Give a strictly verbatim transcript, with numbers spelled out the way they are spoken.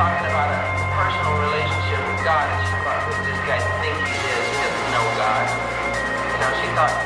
talking about a personal relationship with God, and she thought, who does this guy think he is? He doesn't know God. You know, she thought